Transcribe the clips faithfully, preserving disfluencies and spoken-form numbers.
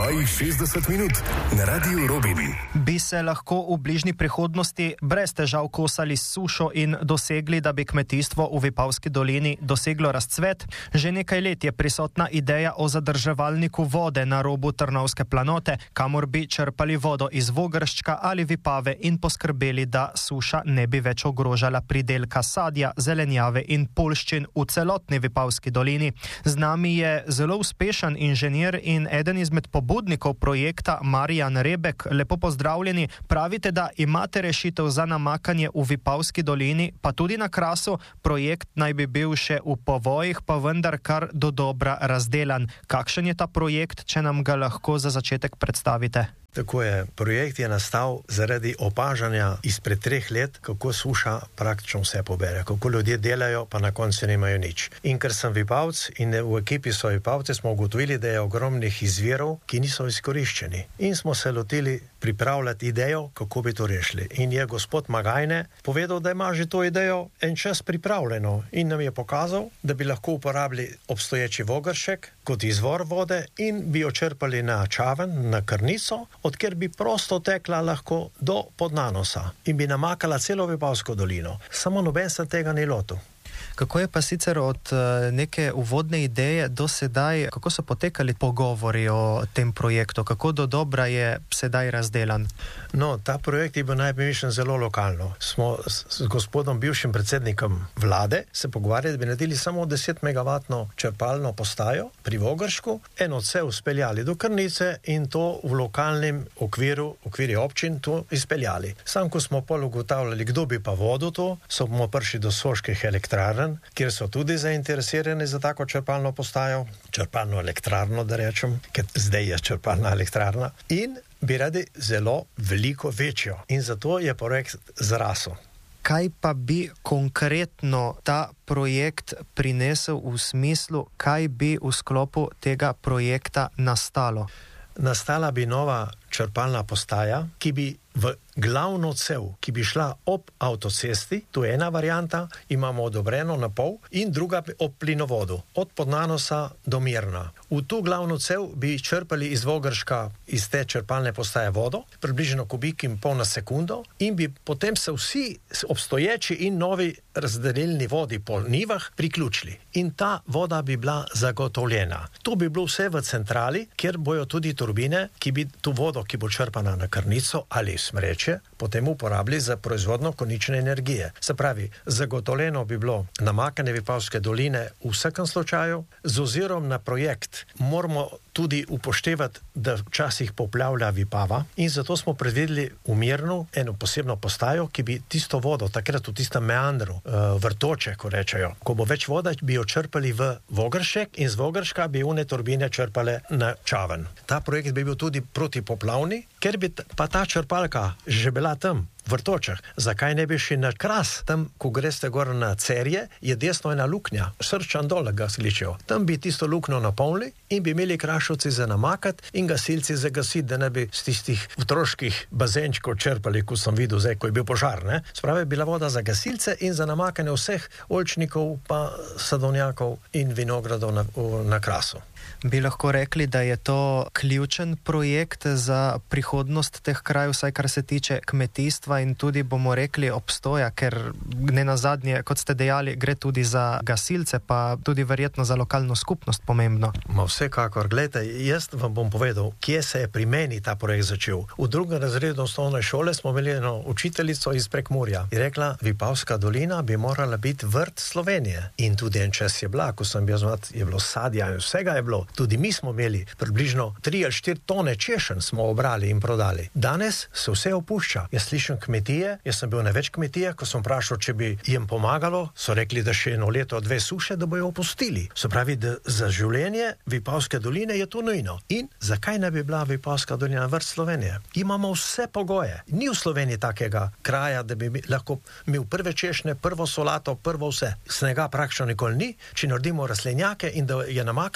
svojih šestdeset minut na Radiu Robin. Bi se lahko v bližnji prihodnosti brez težav kosali s sušo in dosegli, da bi kmetijstvo v Vipavski dolini doseglo razcvet? Že nekaj let je prisotna ideja o zadrževalniku vode na robu Trnovske planote, kamor bi črpali vodo iz Vogrščka ali Vipave in poskrbeli, da suša ne bi več ogrožala pridelka sadja, zelenjave in poljščin v celotni Vipavski dolini. Z nami je zelo uspešen inženir in eden izmed pobudnikov projekta Marjan Rebek. Lepo pozdravljeni. Pravite, da imate rešitev za namakanje v Vipavski dolini, pa tudi na Krasu. Projekt naj bi bil še v povojih, pa vendar kar do dobra razdelan. Kakšen je ta projekt, če nam ga lahko za začetek predstavite? Tako je. Projekt je nastal zaradi opažanja izpred treh let, kako suša praktično vse pobere, kako ljudje delajo, pa na koncu nemajo nič. In ker sem Vipavc in v ekipi so Vipavci, smo ugotovili, da je ogromnih izvirov, ki niso izkoriščeni. In smo se lotili pripravljati idejo, kako bi to rešili. In je gospod Magajne povedal, da ima že to idejo en čas pripravljeno in nam je pokazal, da bi lahko uporabili obstoječi Vogršček kot izvor vode in bi jo črpali na Čaven, na Krnico, odkjer bi prosto tekla lahko do Podnanosa in bi namakala celo Vipavsko dolino. Samo noben se tega ni lotil. Kako je pa sicer od neke uvodne ideje do sedaj, kako so potekali pogovori o tem projektu, kako do dobra je sedaj razdelan? No, ta projekt je bil najprej mišljen zelo lokalno. Smo s, s gospodom bivšim predsednikom vlade se pogovarjali, da bi naredili samo deset megavatno črpalno postajo pri Vogrščku, en odsev speljali do Krnice in to v lokalnem okviru, okviri občin to izpeljali. Sam, ko smo pol ugotavljali, kdo bi pa vodil to, smo prišli do soških elektrarn, kjer so tudi zainteresirani za tako črpalno postajo, črpalno elektrarno, da rečem, ker zdaj je črpalna elektrarna, in bi radi zelo veliko večjo. In zato je projekt zrasel. Kaj pa bi konkretno ta projekt prinesel v smislu, kaj bi v sklopu tega projekta nastalo? Nastala bi nova črpalna postaja, ki bi v glavno cev, ki bi šla ob avtocesti, to je ena varianta, imamo odobreno na pol, in druga ob plinovodu, od Podnanosa do Mirna. V tu glavno cev bi črpali iz Vogrščka, iz te črpalne postaje vodo, približno kubik in pol na sekundo, in bi potem se vsi obstoječi in novi razdelilni vodi po nivah priključili. In ta voda bi bila zagotovljena. To bi bilo vse v centrali, kjer bojo tudi turbine, ki bi tu vodo, ki bo črpana na Krnico ali Smreče, potem uporabili za proizvodno konične energije. Se pravi, zagotovljeno bi bilo namakanje Vipavske doline v vsakem slučaju. Z ozirom na projekt moramo tudi upoštevati, da včasih poplavlja Vipava, in zato smo predvideli v Mirnu eno posebno postajo, ki bi tisto vodo, takrat v tistem meandru, vrtoče, ko rečejo, ko bo več voda, bi jo črpali v Vogršček in z Vogrščka bi une turbine črpale na Čaven. Ta projekt bi bil tudi protipoplavni, ker bi pa ta črpalka že bila tam, v Vrtočah. Zakaj ne bi šli na Kras? Tam, ko greste gor na Cerje, je desno ena luknja, Srčan dol ga skličejo. Tam bi tisto luknjo napolnili in bi imeli Krašovci za namakati in gasilci za gasiti, da ne bi z tistih otroških bazenčkov črpali, ko sem videl zdaj, ko je bil požar, ne? Sprave bila voda za gasilce in za namakanje vseh oljčnikov, pa sadovnjakov in vinogradov na, na Krasu. Bi lahko rekli, da je to ključen projekt za prihodnost teh krajev, vsaj kar se tiče kmetijstva in tudi, bomo rekli, obstoja, ker ne nazadnje, kot ste dejali, gre tudi za gasilce, pa tudi verjetno za lokalno skupnost pomembno. Ma vsekakor, gledajte, jaz vam bom povedal, kje se je pri meni ta projekt začel. V drugem razredu osnovne šole smo imeli eno učiteljico iz Prekmurja. Je rekla, Vipavska dolina bi morala biti vrt Slovenije. In tudi en čas je bila, ko sem bil znat, je bilo sadja in vsega je bilo. Tudi mi smo imeli približno tri ali štiri tone češenj smo obrali in prodali. Danes se vse opušča. Jaz slišim kmetije, jaz sem bil na več kmetijah, ko sem vprašal, če bi jim pomagalo, so rekli, da še eno leto, dve suše, da bojo opustili. Se pravi, da za življenje Vipavske doline je to nujno. In zakaj ne bi bila Vipavska dolina vrt Slovenije? Imamo vse pogoje. Ni v Sloveniji takega kraja, da bi lahko imel prve češnje, prvo solato, prvo vse. Snega praktično nikoli ni, če naredimo rastlinjake in da je namakanje, je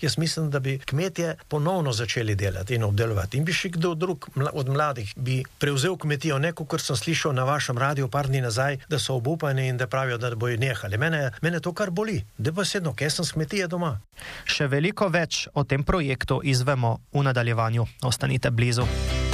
jaz mislim, da bi kmetje ponovno začeli delati in obdelovati. In bi še kdo drug od mladih bi prevzel kmetijo, neko, kar sem slišal na vašem radiju par dni nazaj, da so obupani in da pravijo, da bojo nehali. Mene, mene to kar boli. Da pa sedno, kaj sem s kmetije doma. Še veliko več o tem projektu izvemo v nadaljevanju. Ostanite blizu.